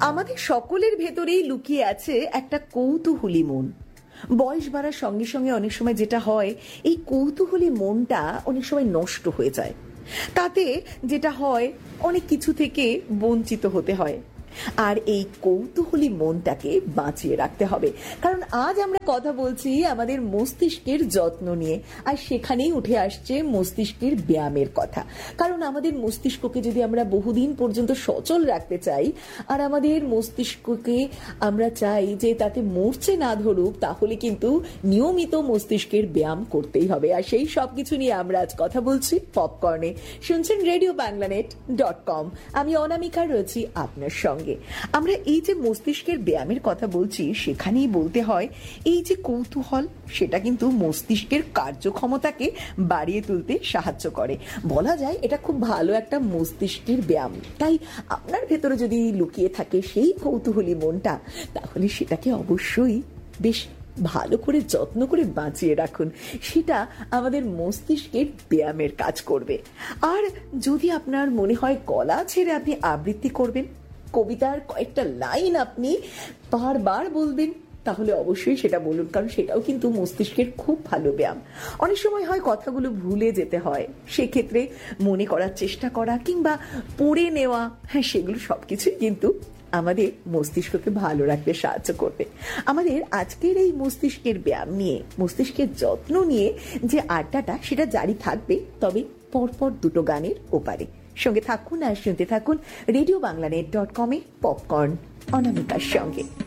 আমাদের সকলের ভেতরেই লুকিয়ে আছে একটা কৌতূহলী মন। বয়স বাড়ার সঙ্গে সঙ্গে অনেক সময় যেটা হয়, এই কৌতূহলী মনটা অনেক সময় নষ্ট হয়ে যায়। তাতে যেটা হয়, অনেক কিছু থেকে বঞ্চিত হতে হয়। আর এই কৌতূহলী মনটাকে বাঁচিয়ে রাখতে হবে, কারণ আজ আমরা কথা বলছি আমাদের মস্তিষ্কের যত্ন নিয়ে। আর সেখানেই উঠে আসছে মস্তিষ্কের ব্যায়ামের কথা। কারণ আমাদের মস্তিষ্ককে যদি আমরা বহুদিন পর্যন্ত সচল রাখতে চাই, আর আমাদের মস্তিষ্ককে আমরা চাই যে তাতে মরচে না ধরুক, তাহলে কিন্তু নিয়মিত মস্তিষ্কের ব্যায়াম করতেই হবে। আর সেই সব কিছু নিয়ে আমরা আজ কথা বলছি পপকর্নে। শুনছেন RadioBanglanet.com। আমি অনামিকা রয়েছি আপনার সঙ্গে। আমরা এই যে মস্তিষ্কের ব্যায়ামের কথা বলছি, সেখানেই বলতে হয় এই যে কৌতূহল, সেটা কিন্তু মস্তিষ্কের কার্যক্ষমতাকে বাড়িয়ে তুলতে সাহায্য করে। বলা যায় এটা খুব ভালো একটা মস্তিষ্কের ব্যায়াম। তাই আপনার ভেতরে যদি লুকিয়ে থাকে সেই কৌতূহলী মনটা, তাহলে সেটাকে অবশ্যই বেশ ভালো করে যত্ন করে বাঁচিয়ে রাখুন। সেটা আমাদের মস্তিষ্কের ব্যায়ামের কাজ করবে। আর যদি আপনার মনে হয় গলা ছেড়ে আপনি আবৃত্তি করবেন, কবিতার কয়েকটা লাইন আপনি বারবার বলবেন, তাহলে অবশ্যই সেটা বলুন, কারণ সেটাও কিন্তু মস্তিষ্কের খুব ভালো ব্যায়াম। অনেক সময় হয় কথাগুলো ভুলে যেতে হয়, সেক্ষেত্রে মনে করার চেষ্টা করা কিংবা পড়ে নেওয়া, হ্যাঁ, সেগুলো সবকিছুই কিন্তু আমাদের মস্তিষ্ককে ভালো রাখতে সাহায্য করবে। আমাদের আজকের এই মস্তিষ্কের ব্যায়াম নিয়ে, মস্তিষ্কের যত্ন নিয়ে যে আড্ডাটা, সেটা জারি থাকবে, তবে পরপর দুটো গানের ওপারে। সঙ্গে থাকুন আর শুনতে থাকুন RadioBanglanet.com-এ পপকর্ন অনামিকার সঙ্গে।